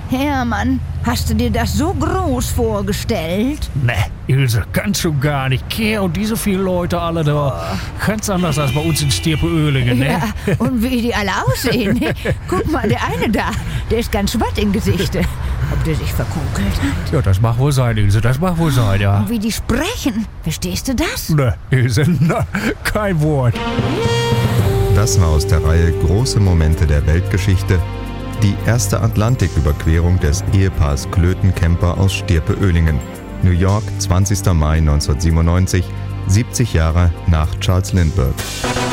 Hermann, hast du dir das so groß vorgestellt? Ne, Ilse, kannst du gar nicht. Kehr und diese vielen Leute alle da. Ganz anders als bei uns in Stirpe-Oehlingen, ne? Ja, und wie die alle aussehen. Guck mal, der eine da, der ist ganz schwatt im Gesicht. Ob der sich verkokelt hat? Ja, das mag wohl sein, Ilse, das mag wohl sein, ja. Und wie die sprechen, verstehst du das? Ne, Ilse, na, kein Wort. Das war aus der Reihe Große Momente der Weltgeschichte die erste Atlantiküberquerung des Ehepaars Klöten-Kemper aus Stirpe-Oehlingen. New York, 20. Mai 1997, 70 Jahre nach Charles Lindbergh.